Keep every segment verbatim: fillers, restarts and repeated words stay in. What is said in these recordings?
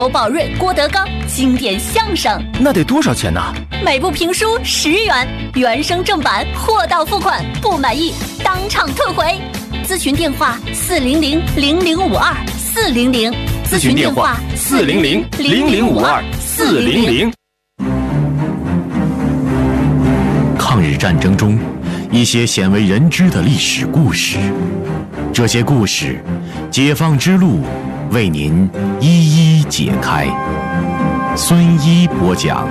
刘宝瑞、郭德纲经典相声， 那得多少钱呢？ 每部评书十元，原声正版，货到付款，不满意当场退回。咨询电话：四零零零零五二四零零。 咨询电话：四零零零零五二四零零。抗日战争中，一些鲜为人知的历史故事，这些故事，解放之路为您一一解开。孙一播讲。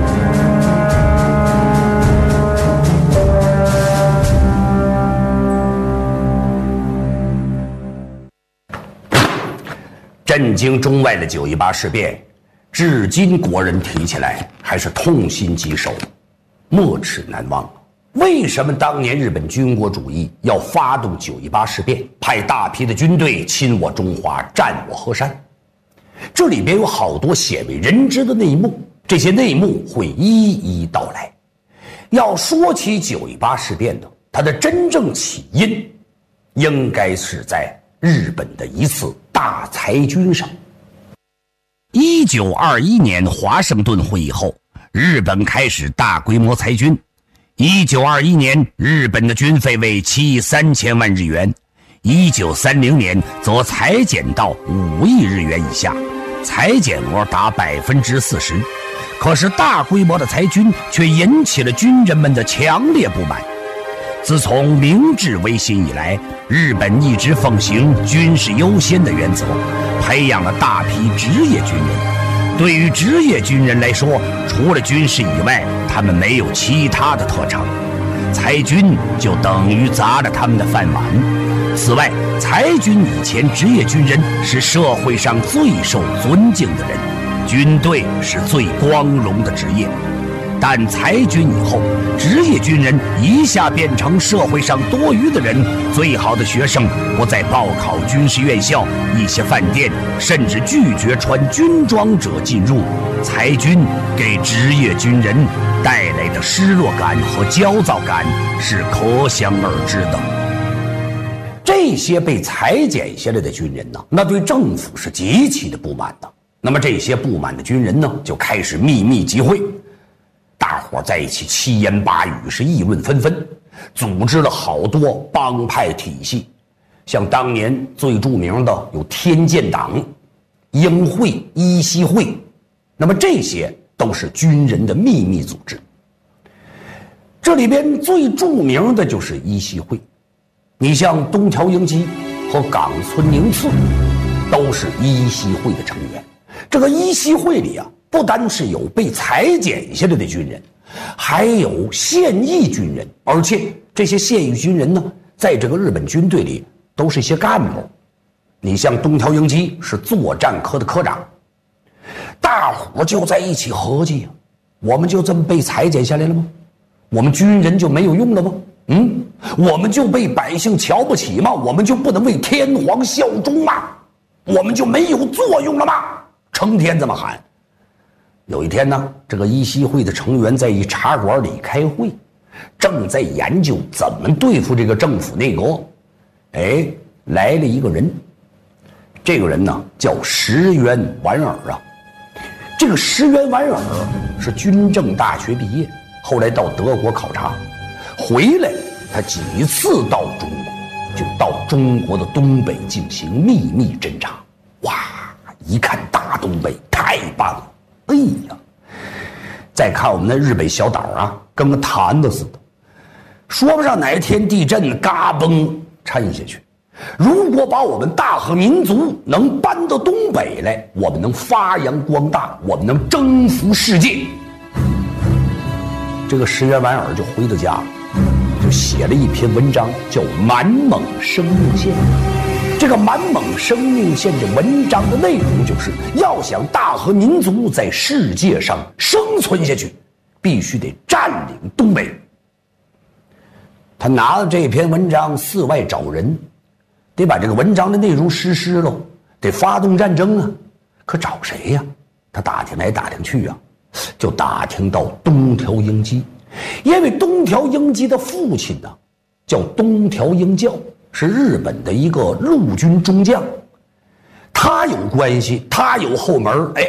震惊中外的九一八事变，至今国人提起来还是痛心疾首，没齿难忘。为什么当年日本军国主义要发动九一八事变，派大批的军队侵我中华，占我河山？这里边有好多鲜为人知的内幕，这些内幕会一一道来。要说起九一八事变呢，它的真正起因，应该是在日本的一次大裁军上。 一九二一年华盛顿会议后，日本开始大规模裁军。一九二一年，日本的军费为七亿三千万日元，一九三零年则裁减到五亿日元以下，裁减额达百分之四十。可是大规模的裁军却引起了军人们的强烈不满。自从明治维新以来，日本一直奉行军事优先的原则，培养了大批职业军人。对于职业军人来说，除了军事以外，他们没有其他的特长，裁军就等于砸了他们的饭碗。此外，裁军以前，职业军人是社会上最受尊敬的人，军队是最光荣的职业。但裁军以后，职业军人一下变成社会上多余的人，最好的学生不再报考军事院校，一些饭店甚至拒绝穿军装者进入。裁军给职业军人带来的失落感和焦躁感是可想而知的。 这些被裁减下来的军人呢，那对政府是极其的不满的。那么这些不满的军人呢，就开始秘密集会。大伙在一起七言八语，是议论纷纷，组织了好多帮派体系，像当年最著名的有天剑党、鹰会、伊西会，那么这些都是军人的秘密组织。这里边最著名的就是伊西会，你像东条英机和冈村宁次都是伊西会的成员。这个伊西会里啊，不单是有被裁减下来的军人，还有现役军人，而且这些现役军人呢，在这个日本军队里都是一些干部。你像东条英机是作战科的科长，大伙就在一起合计啊，我们就这么被裁减下来了吗？我们军人就没有用了吗？嗯，我们就被百姓瞧不起吗？我们就不能为天皇效忠吗？我们就没有作用了吗？成天这么喊。有一天呢，这个伊西会的成员在一茶馆里开会，正在研究怎么对付这个政府内阁。哎，来了一个人，这个人呢叫石原莞尔啊。这个石原莞尔是军政大学毕业，后来到德国考察，回来他几次到中国，就到中国的东北进行秘密侦察。哇，一看大东北太棒了，哎呀，再看我们的日本小岛啊，跟个坛子似的，说不上哪天地震嘎嘣沉下去。如果把我们大和民族能搬到东北来，我们能发扬光大，我们能征服世界。这个石原莞尔就回到家，就写了一篇文章，叫《满蒙生命线》。这个《满蒙生命线》的文章的内容就是要想大和民族在世界上生存下去，必须得占领东北。他拿了这篇文章四外找人，得把这个文章的内容实施喽，得发动战争啊。可找谁呀？他打听来打听去啊，就打听到东条英机。因为东条英机的父亲呢叫东条英教，是日本的一个陆军中将。他他有关系，他有后门，哎，